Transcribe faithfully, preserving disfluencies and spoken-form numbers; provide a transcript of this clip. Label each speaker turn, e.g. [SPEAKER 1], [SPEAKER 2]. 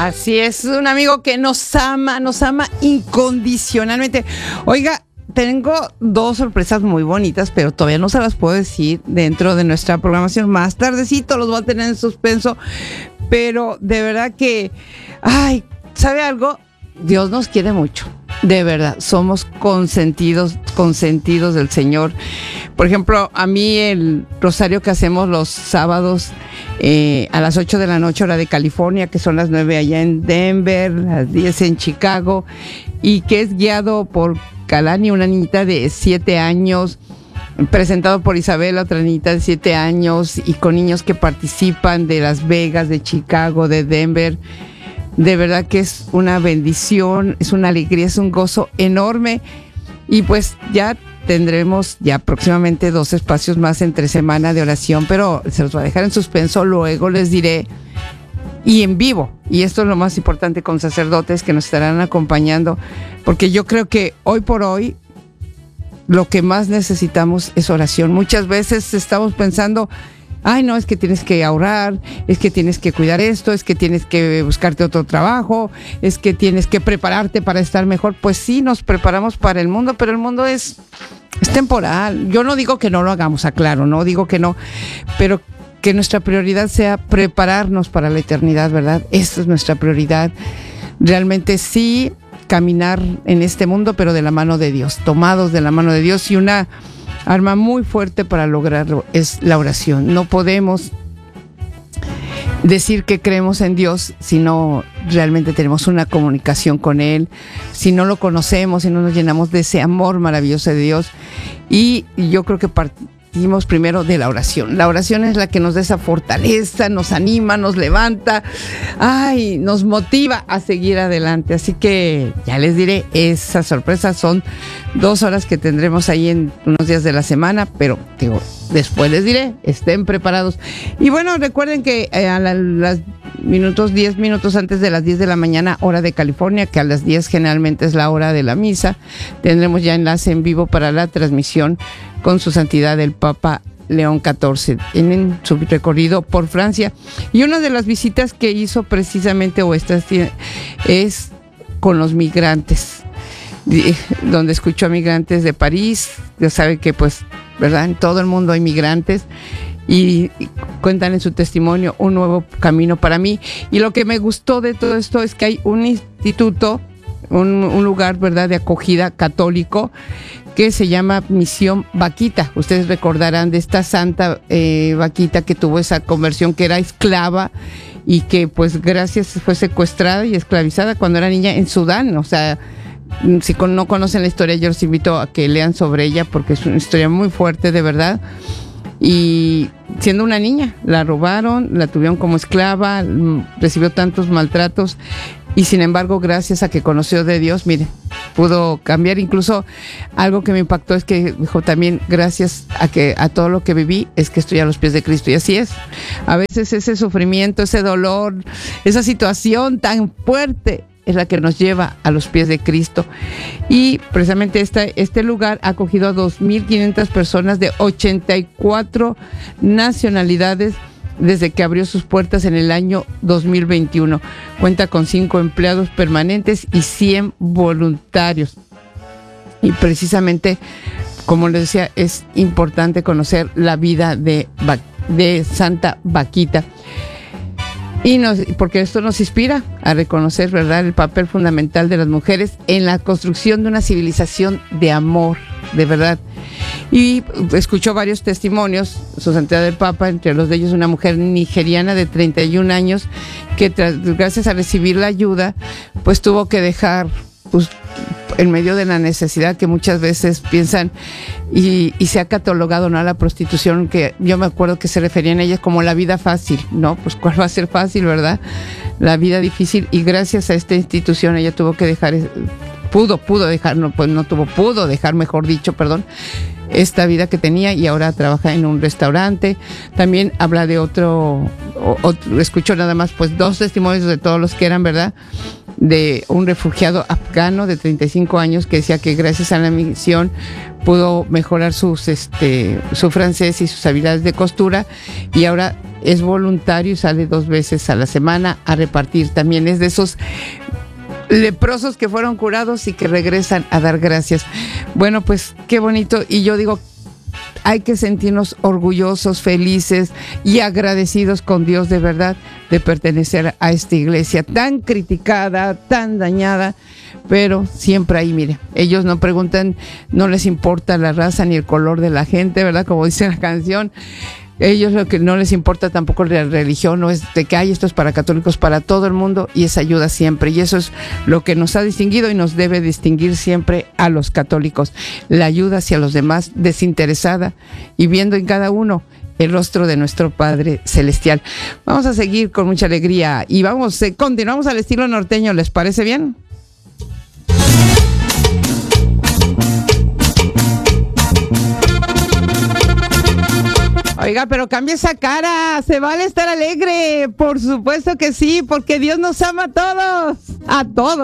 [SPEAKER 1] Así es, un amigo que nos ama, nos ama incondicionalmente. Oiga, tengo dos sorpresas muy bonitas, pero todavía no se las puedo decir dentro de nuestra programación. Más tardecito los voy a tener en suspenso, pero de verdad que, ay, ¿sabe algo? Dios nos quiere mucho. De verdad, somos consentidos, consentidos del Señor. Por ejemplo, a mí el rosario que hacemos los sábados eh, a las ocho de la noche, hora de California, que son las nueve allá en Denver, las diez en Chicago, y que es guiado por Kalani, una niñita de siete años, presentado por Isabel, otra niñita de siete años, y con niños que participan de Las Vegas, de Chicago, de Denver. De verdad que es una bendición, es una alegría, es un gozo enorme. Y pues ya tendremos ya próximamente dos espacios más entre semana de oración, pero se los voy a dejar en suspenso, luego les diré. Y en vivo, y esto es lo más importante, con sacerdotes que nos estarán acompañando, porque yo creo que hoy por hoy lo que más necesitamos es oración. Muchas veces estamos pensando, ay, no, es que tienes que ahorrar, es que tienes que cuidar esto, es que tienes que buscarte otro trabajo, es que tienes que prepararte para estar mejor. Pues sí, nos preparamos para el mundo, pero el mundo es, es temporal. Yo no digo que no lo hagamos, aclaro, no digo que no, pero que nuestra prioridad sea prepararnos para la eternidad, ¿verdad? Esa es nuestra prioridad. Realmente sí, caminar en este mundo, pero de la mano de Dios, tomados de la mano de Dios, y una arma muy fuerte para lograrlo es la oración. No podemos decir que creemos en Dios si no realmente tenemos una comunicación con Él, si no lo conocemos, si no nos llenamos de ese amor maravilloso de Dios. Y yo creo que partimos primero de la oración. La oración es la que nos da esa fortaleza, nos anima, nos levanta, ay, nos motiva a seguir adelante. Así que ya les diré, esas sorpresas son dos horas que tendremos ahí en unos días de la semana, pero digo, después les diré, estén preparados. Y bueno, recuerden que eh, a las minutos, diez minutos antes de las diez de la mañana, hora de California, que a las diez generalmente es la hora de la misa, tendremos ya enlace en vivo para la transmisión con su santidad el Papa León catorce en su recorrido por Francia. Y una de las visitas que hizo precisamente, o esta es con los migrantes, donde escuchó a migrantes de París. Ya sabe que pues, ¿verdad? En todo el mundo hay migrantes. Y, y cuentan en su testimonio un nuevo camino para mí. Y lo que me gustó de todo esto es que hay un instituto, un, un lugar, ¿verdad?, de acogida católico que se llama Misión Vaquita. Ustedes recordarán de esta santa eh, Vaquita que tuvo esa conversión, que era esclava y que pues gracias fue secuestrada y esclavizada cuando era niña en Sudán. O sea, si no conocen la historia, yo los invito a que lean sobre ella porque es una historia muy fuerte, de verdad. Y siendo una niña, la robaron, la tuvieron como esclava, recibió tantos maltratos, y sin embargo, gracias a que conoció de Dios, mire, pudo cambiar. Incluso algo que me impactó es que dijo también, gracias a que a todo lo que viví, es que estoy a los pies de Cristo. Y así es. A veces ese sufrimiento, ese dolor, esa situación tan fuerte es la que nos lleva a los pies de Cristo. Y precisamente este, este lugar ha acogido a dos mil quinientas personas de ochenta y cuatro nacionalidades desde que abrió sus puertas en el año dos mil veintiuno. Cuenta con cinco empleados permanentes y cien voluntarios. Y precisamente, como les decía, es importante conocer la vida de, de Santa Vaquita. Y nos, porque esto nos inspira a reconocer, ¿verdad?, el papel fundamental de las mujeres en la construcción de una civilización de amor, de verdad. Y escuchó varios testimonios, su santidad del Papa, entre los de ellos una mujer nigeriana de treinta y un años que tras, gracias a recibir la ayuda, pues tuvo que dejar, pues, en medio de la necesidad que muchas veces piensan, y, y se ha catalogado, ¿no?, a la prostitución, que yo me acuerdo que se referían a ella como la vida fácil, ¿no? Pues ¿cuál va a ser fácil, verdad? La vida difícil. Y gracias a esta institución ella tuvo que dejar, pudo, pudo dejar, no, pues no tuvo, pudo dejar, mejor dicho, perdón, esta vida que tenía, y ahora trabaja en un restaurante. También habla de otro, otro escucho nada más pues dos testimonios de todos los que eran, ¿verdad?, de un refugiado afgano de treinta y cinco años que decía que gracias a la misión pudo mejorar sus, este, su francés y sus habilidades de costura, y ahora es voluntario y sale dos veces a la semana a repartir. También es de esos leprosos que fueron curados y que regresan a dar gracias. Bueno, pues qué bonito. Y yo digo, hay que sentirnos orgullosos, felices y agradecidos con Dios, de verdad, de pertenecer a esta iglesia tan criticada, tan dañada, pero siempre ahí, mire, ellos no preguntan, no les importa la raza ni el color de la gente, ¿verdad? Como dice la canción. Ellos lo que no les importa tampoco la religión, no es de que hay esto es para católicos, para todo el mundo, y esa ayuda siempre, y eso es lo que nos ha distinguido y nos debe distinguir siempre a los católicos, la ayuda hacia los demás desinteresada y viendo en cada uno el rostro de nuestro Padre Celestial. Vamos a seguir con mucha alegría y vamos, eh, continuamos al estilo norteño, ¿les parece bien? Oiga, pero cambie esa cara, se vale estar alegre, por supuesto que sí, porque Dios nos ama a todos, a todos.